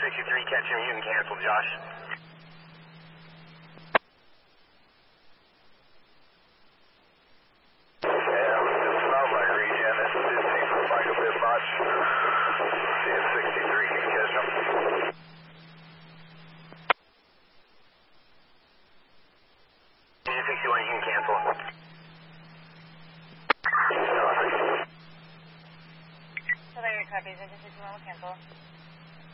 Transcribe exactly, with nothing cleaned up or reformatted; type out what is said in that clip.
sixty-three, catch him, you can cancel, Josh. Yeah, it's not my regen. This is Disney for Michael Bidbot. C F sixty-three, you can catch him. C F sixty-one, you can cancel. Hilary copies, I just sixty-one will cancel.